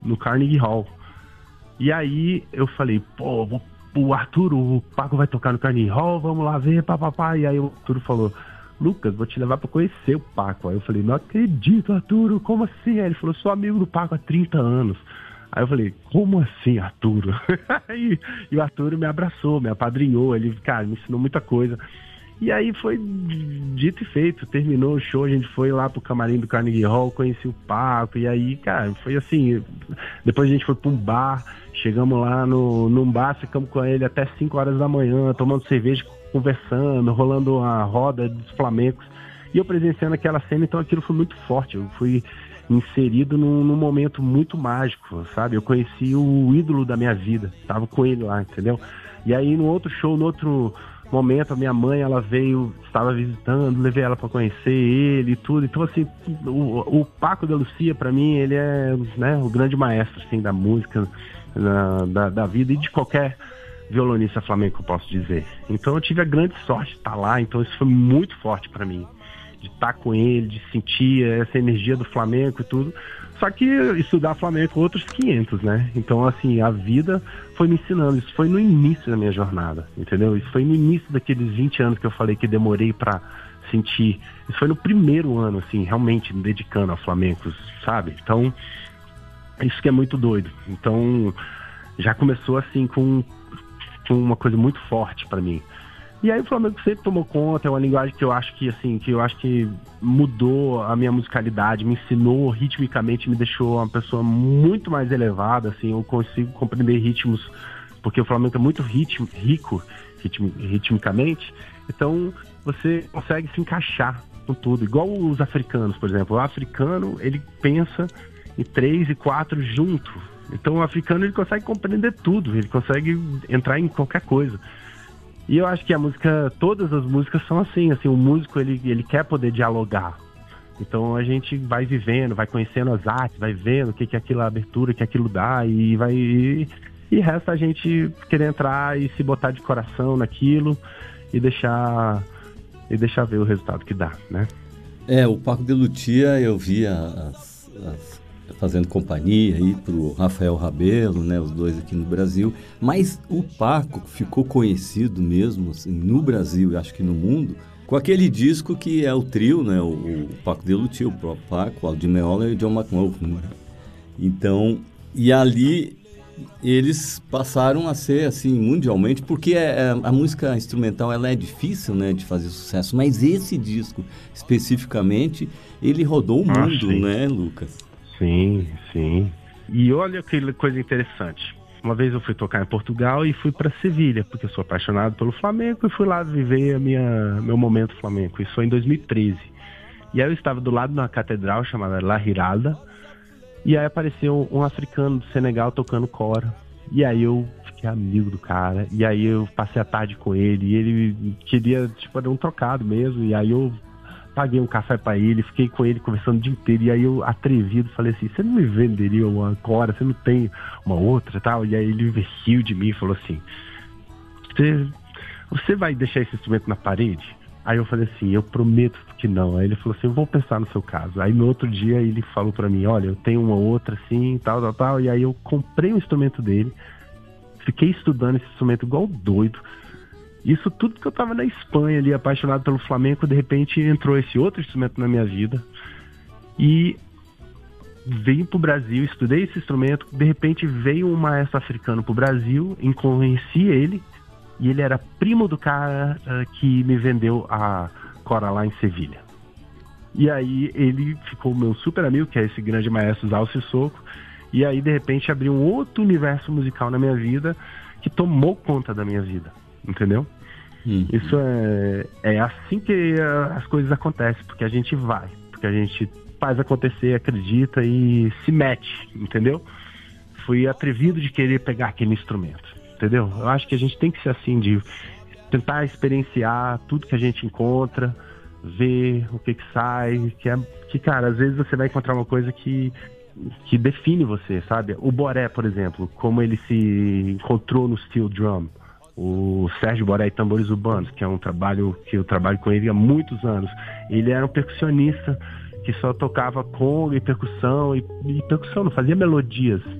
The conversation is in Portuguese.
no Carnegie Hall. E aí eu falei, pô, o Arturo, o Paco vai tocar no Carnegie Hall, vamos lá ver, papapá. E aí o Arturo falou, Lucas, vou te levar pra conhecer o Paco. Aí eu falei, não acredito, Arturo, como assim? Aí ele falou, sou amigo do Paco há 30 anos. Aí eu falei, como assim, Arturo? E o Arturo me abraçou, me apadrinhou, ele, cara, me ensinou muita coisa. E aí foi dito e feito, terminou o show, a gente foi lá pro camarim do Carnegie Hall, conheci o Paco, e aí, cara, foi assim, depois a gente foi pra um bar, chegamos lá num bar, ficamos com ele até 5 horas da manhã, tomando cerveja, conversando, rolando uma roda dos flamencos, e eu presenciando aquela cena, então aquilo foi muito forte, eu fui inserido num momento muito mágico, sabe? Eu conheci o ídolo da minha vida, tava com ele lá, entendeu? E aí no outro show, no outro momento, a minha mãe, ela veio, estava visitando, levei ela para conhecer ele e tudo. Então, assim, o Paco de Lucia, para mim, ele é, né, o grande maestro, assim, da música, da vida e de qualquer violonista flamenco, eu posso dizer. Então, eu tive a grande sorte de estar lá, então isso foi muito forte para mim, de estar com ele, de sentir essa energia do flamenco e tudo. Só que estudar flamenco outros 500, né? Então, assim, a vida foi me ensinando. Isso foi no início da minha jornada, entendeu? Isso foi no início daqueles 20 anos que eu falei que demorei pra sentir. Isso foi no primeiro ano, assim, realmente me dedicando ao flamenco, sabe? Então, isso que é muito doido. Então, já começou, assim, com uma coisa muito forte pra mim. E aí o Flamengo sempre tomou conta, é uma linguagem que eu acho que mudou a minha musicalidade, me ensinou ritmicamente, me deixou uma pessoa muito mais elevada, assim, eu consigo compreender ritmos, porque o Flamengo é muito rico ritmicamente, então você consegue se encaixar com tudo, igual os africanos, por exemplo. O africano, ele pensa em 3 e 4 junto, então o africano ele consegue compreender tudo, ele consegue entrar em qualquer coisa. E eu acho que a música, todas as músicas são assim, o músico ele quer poder dialogar. Então a gente vai vivendo, vai conhecendo as artes, vai vendo o que é aquilo, a abertura que aquilo dá e resta a gente querer entrar e se botar de coração naquilo e deixar ver o resultado que dá, né? O Paco de Lucia eu via fazendo companhia aí pro Rafael Rabelo, né, os dois aqui no Brasil, mas o Paco ficou conhecido mesmo assim, no Brasil e acho que no mundo, com aquele disco que é o trio, né, o Paco de Lucia, o próprio Paco, o Aldi Meola e o John McEnroe, né? Então, e ali eles passaram a ser assim mundialmente, porque a música instrumental ela é difícil, né, de fazer sucesso, mas esse disco especificamente ele rodou o mundo, né, Lucas? Sim, sim. E olha que coisa interessante. Uma vez eu fui tocar em Portugal e fui para Sevilha, porque eu sou apaixonado pelo flamenco e fui lá viver meu momento flamenco. Isso foi em 2013. E aí eu estava do lado de uma catedral chamada La Giralda, e aí apareceu um africano do Senegal tocando cora. E aí eu fiquei amigo do cara, e aí eu passei a tarde com ele, e ele queria, dar um trocado mesmo, e aí eu paguei um café pra ele, fiquei com ele conversando o dia inteiro, e aí eu, atrevido, falei assim, você não me venderia uma cora, você não tem uma outra e tal? E aí ele riu de mim e falou assim, você vai deixar esse instrumento na parede? Aí eu falei assim, eu prometo que não. Aí ele falou assim, eu vou pensar no seu caso. Aí no outro dia ele falou pra mim, olha, eu tenho uma outra assim, tal, e aí eu comprei o instrumento dele, fiquei estudando esse instrumento igual doido. Isso tudo porque eu tava na Espanha ali, apaixonado pelo flamenco, de repente entrou esse outro instrumento na minha vida. E vim pro Brasil, estudei esse instrumento, de repente veio um maestro africano pro Brasil, conheci ele, e ele era primo do cara que me vendeu a cora lá em Sevilha. E aí ele ficou meu super amigo, que é esse grande maestro Zal Sissoko, e aí de repente abriu um outro universo musical na minha vida, que tomou conta da minha vida. Entendeu? Isso é assim que as coisas acontecem, porque a gente vai, porque a gente faz acontecer, acredita e se mete, entendeu? Fui atrevido de querer pegar aquele instrumento, entendeu? Eu acho que a gente tem que ser assim, de tentar experienciar tudo que a gente encontra, ver o que sai, que cara, às vezes você vai encontrar uma coisa que define você, sabe? O Boré, por exemplo, como ele se encontrou no steel drum. O Sérgio Boré e Tambores Urbanos, que é um trabalho que eu trabalho com ele há muitos anos. Ele era um percussionista que só tocava conga e percussão, e percussão, não fazia melodias.